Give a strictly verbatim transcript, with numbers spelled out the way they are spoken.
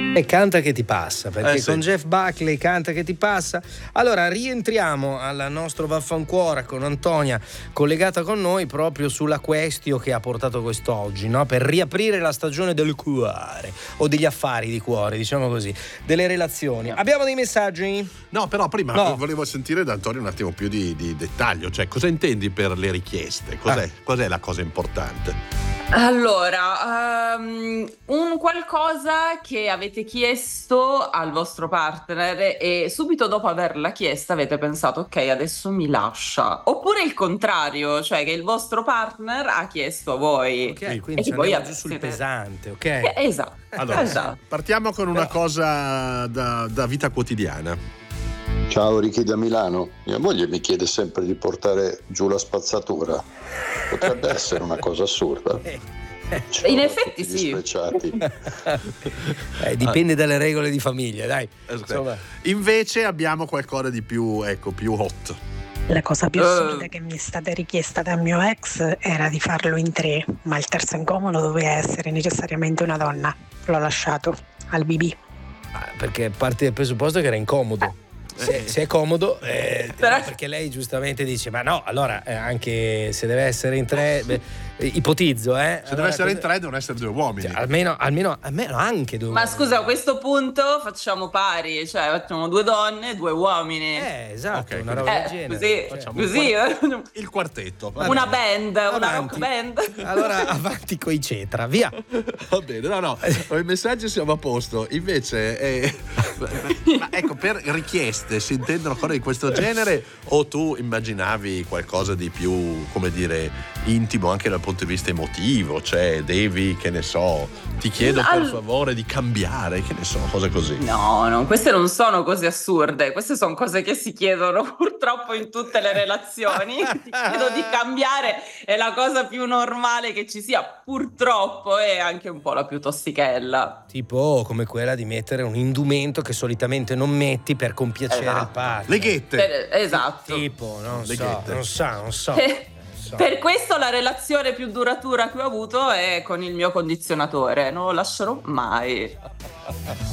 E canta che ti passa, perché Eh, sì. con Jeff Buckley canta che ti passa. Allora rientriamo al nostro Vaffancuora con Antonia collegata con noi proprio sulla question che ha portato quest'oggi, no? Per riaprire la stagione del cuore o degli affari di cuore, diciamo così, delle relazioni. Abbiamo dei messaggi? No, però prima No. volevo sentire da Antonio un attimo più di, di dettaglio, cioè cosa intendi per le richieste? Cos'è, Ah. cos'è la cosa importante? Allora, um, un qualcosa che avete chiesto al vostro partner e subito dopo averla chiesta avete pensato ok, adesso mi lascia, oppure il contrario, cioè che il vostro partner ha chiesto a voi. Ok, quindi E ci che poi andiamo giù sul siete- pesante, ok? Eh, esatto, Allora, esatto. partiamo con una cosa da, da vita quotidiana. Ciao, Ricky da Milano. Mia moglie mi chiede sempre di portare giù la spazzatura. Potrebbe essere una cosa assurda. Ciao In a effetti tutti gli sì. Speciati. Eh, dipende dalle regole di famiglia, dai. Insomma. Invece abbiamo qualcosa di più, ecco, più hot. La cosa più Eh. assurda che mi è stata richiesta dal mio ex era di farlo in tre, ma il terzo incomodo doveva essere necessariamente una donna. L'ho lasciato al B B. Ah, perché parte dal presupposto che era incomodo. Se, se è comodo, eh, Però- no, perché lei giustamente dice: ma no, allora eh, anche se deve essere in tre, beh, eh, ipotizzo, eh. Se allora, deve essere in cosa- tre devono essere due uomini. cioè, almeno, almeno, almeno anche due. Ma uomini. scusa, a questo punto facciamo pari, cioè facciamo due donne e due uomini. Eh, esatto, Ok, una quindi- roba Eh, del genere. così, Facciamo così, eh. Il quartetto. va una bene. band, una Avanti. rock band. Allora avanti coi cetra, via. Va bene, no, no, con i messaggi siamo a posto. Invece, eh, ma ecco, per richieste si intendono cose di questo genere o tu immaginavi qualcosa di più, come dire, intimo anche dal punto di vista emotivo? Cioè, devi, che ne so, ti chiedo per All- favore di cambiare, che ne so, cose così. No, no, queste non sono cose assurde, queste sono cose che si chiedono purtroppo in tutte le relazioni. Ti chiedo di cambiare, è la cosa più normale che ci sia, purtroppo è anche un po' la più tossichella. Tipo come quella di mettere un indumento che solitamente non metti per compiacere Esatto. il partner. Le ghette. Per- esatto. Tipo, non Le so, ghette. non so, non so. Eh, non so. Per questo la relazione più duratura che ho avuto è con il mio condizionatore, non lo lascerò mai.